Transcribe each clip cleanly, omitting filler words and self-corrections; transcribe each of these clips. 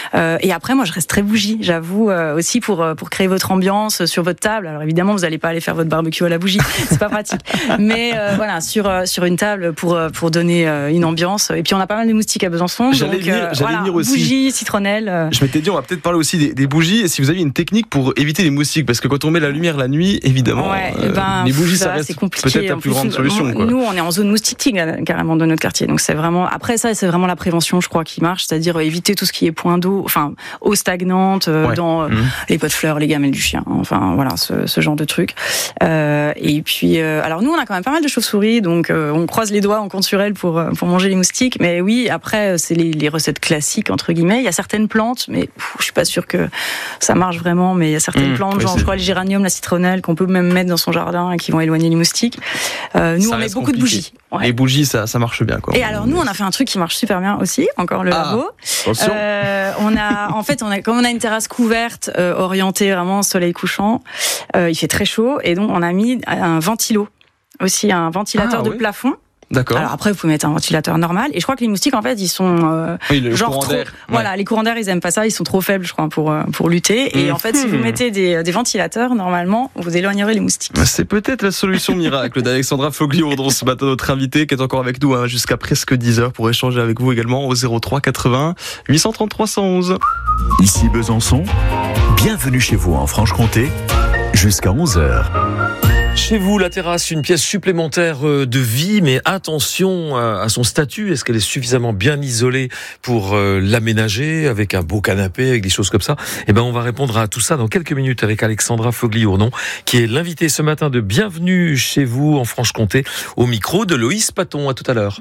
Et après, moi, je reste très bougie, j'avoue, aussi pour créer votre ambiance sur votre table. Alors évidemment, vous n'allez pas aller faire votre barbecue à la bougie, c'est pas pratique. Mais voilà, sur une table pour donner une ambiance. Et puis on a pas mal de moustiques à Besançon. J'allais venir aussi. Bougies, citronnelle. Je m'étais dit, on va peut-être parler aussi des bougies. Et si vous avez une technique pour éviter les moustiques, parce que quand on met la lumière la nuit, évidemment, les bougies, ça reste peut-être la plus grande solution. Quoi. Nous, on est en zone moustique carrément de notre quartier. Donc c'est vraiment. Après ça, c'est vraiment la prévention, je crois, qui marche, c'est-à-dire éviter tout ce qui est point d'eau, enfin eau stagnante dans les pots de fleurs, les gamelles du chien. Enfin voilà, ce genre de trucs. Et puis, alors nous, on a quand même pas mal de chauves-souris, donc on croise les doigts, on compte sur elles pour manger les moustiques. Mais oui, après, c'est les recettes classiques entre guillemets. Il y a certaines plantes, mais je suis pas sûre que ça marche vraiment. Mais il y a certaines plantes, genre je crois le géranium, la citronnelle, qu'on peut même mettre dans son jardin et qui vont éloigner les moustiques. Nous, on met beaucoup de bougies. Ouais. Les bougies, ça marche bien, quoi. Et alors nous, on a fait un truc qui marche super bien aussi, encore le labo. Attention. Comme on a une terrasse couverte, orientée vraiment soleil couchant, il fait très chaud, et donc on a mis un ventilo, aussi un ventilateur de plafond. D'accord. Alors après, vous pouvez mettre un ventilateur normal. Et je crois que les moustiques, en fait, ils sont genre trop. Voilà, les courants d'air, ils aiment pas ça. Ils sont trop faibles, je crois, pour lutter. Et en fait, si vous mettez des ventilateurs, normalement, vous éloignerez les moustiques. C'est peut-être la solution miracle d'Alexandra Fogli-Ourdon, ce matin, notre invitée, qui est encore avec nous jusqu'à presque 10h pour échanger avec vous également au 03 80 833 111. Ici Besançon, bienvenue chez vous en Franche-Comté, jusqu'à 11h. Chez vous, la terrasse, une pièce supplémentaire de vie, mais attention à son statut. Est-ce qu'elle est suffisamment bien isolée pour l'aménager avec un beau canapé, avec des choses comme ça? Eh ben, on va répondre à tout ça dans quelques minutes avec Alexandra Fogli-Ourdon, qui est l'invitée ce matin de Bienvenue chez vous en Franche-Comté, au micro de Loïs Paton. À tout à l'heure.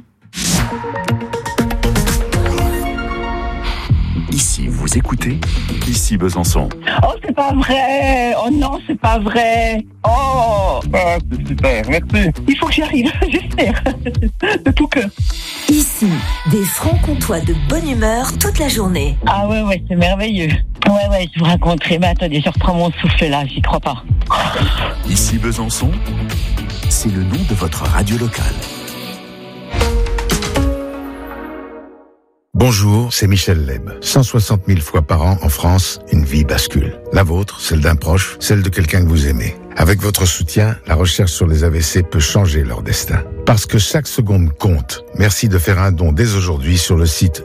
Ici, vous écoutez Ici Besançon. Oh, c'est pas vrai. Oh non, c'est pas vrai. Oh, c'est super, merci. Il faut que j'y arrive, j'espère. De tout cœur. Ici, des francs-comtois de bonne humeur toute la journée. Ah ouais, c'est merveilleux. Ouais, je vous raconterai. Mais attendez, je reprends mon souffle là, j'y crois pas. Ici Besançon, c'est le nom de votre radio locale. Bonjour, c'est Michel Leb. 160 000 fois par an en France, une vie bascule. La vôtre, celle d'un proche, celle de quelqu'un que vous aimez. Avec votre soutien, la recherche sur les AVC peut changer leur destin. Parce que chaque seconde compte, merci de faire un don dès aujourd'hui sur le site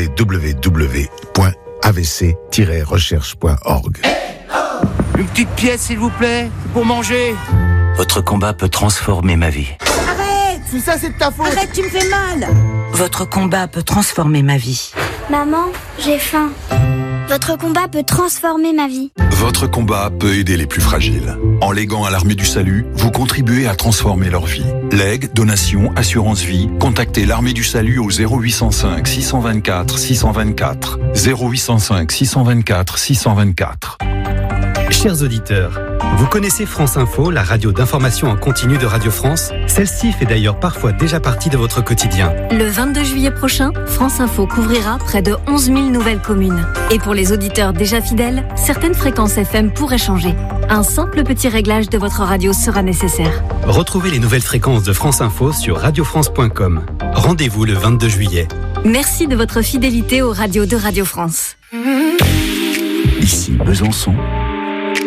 www.avc-recherche.org. Une petite pièce, s'il vous plaît, pour manger. Votre combat peut transformer ma vie. Si ça, c'est de ta faute. Arrête, tu me fais mal. Votre combat peut transformer ma vie. Maman, j'ai faim. Votre combat peut transformer ma vie. Votre combat peut aider les plus fragiles. En léguant à l'Armée du Salut, vous contribuez à transformer leur vie. Legs, donations, assurance vie, contactez l'Armée du Salut au 0805 624 624. 0805 624 624. Chers auditeurs, vous connaissez France Info, la radio d'information en continu de Radio France? Celle-ci fait d'ailleurs parfois déjà partie de votre quotidien. Le 22 juillet prochain, France Info couvrira près de 11 000 nouvelles communes. Et pour les auditeurs déjà fidèles, certaines fréquences FM pourraient changer. Un simple petit réglage de votre radio sera nécessaire. Retrouvez les nouvelles fréquences de France Info sur radiofrance.com. Rendez-vous le 22 juillet. Merci de votre fidélité aux radios de Radio France. Ici Besançon,